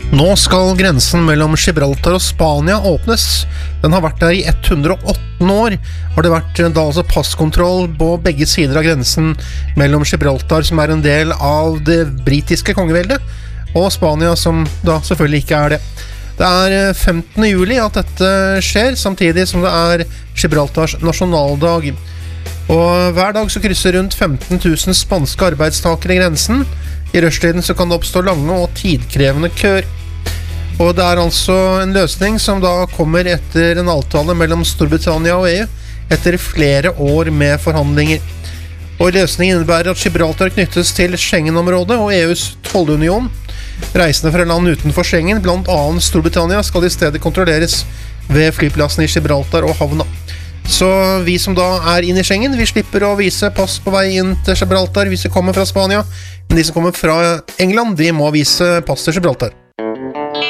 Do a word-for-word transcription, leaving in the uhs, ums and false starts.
Nå skal grensen mellom Gibraltar og Spania åpnes. Den har vært der i ett hundre og åtte år. Har det vært da altså passkontroll på begge sider av grensen mellom Gibraltar, som er en del av det britiske kongeveldet, og Spania, som da selvfølgelig ikke er det. Det er femtende juli at dette skjer, samtidig som det er Gibraltars nasjonaldag. Og hver dag så krysser rundt femten tusen spanske arbeidstakere grensen. I rushtiden så kan det oppstå lange og tidkrevende køer. Og det er altså en løsning som da kommer etter en avtale mellom Storbritannia og E U, etter flere år med forhandlinger. Og løsningen innebærer at Gibraltar knyttes til Schengen-området og E U's tollunion. Reisende fra land utenfor Schengen, blant annet Storbritannia, skal i stedet kontrolleres ved flyplassen i Gibraltar og havna. Så vi som da er inne i Schengen, vi slipper å vise pass på vei inn til Gibraltar hvis vi kommer fra Spania, men de som kommer fra England, de må vise pass til Gibraltar.